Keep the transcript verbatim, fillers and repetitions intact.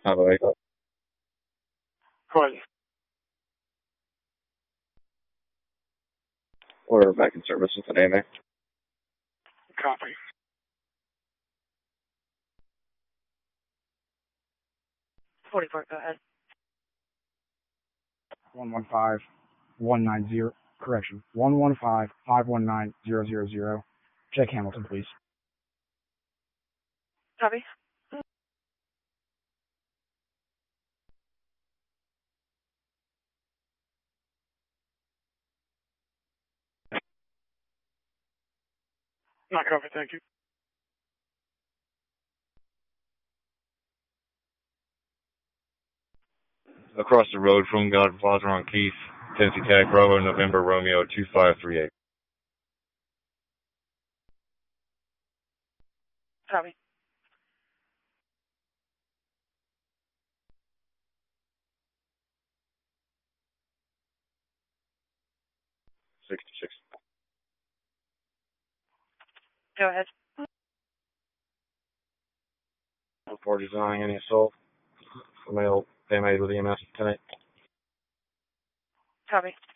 How do I go? Go ahead. We're back in service with an A M A. Copy. forty-four, go ahead. one one five one nine zero, correction, one one five five one nine zero zero zero. Check Hamilton, please. Copy. Not covered, thank you. Across the road from God Plaza on Keith, Tennessee Tag, Bravo, November, Romeo, two five three eight. Copy. sixty-six. Go ahead. For designing any assault. Male, A M A with E M S tonight. Copy.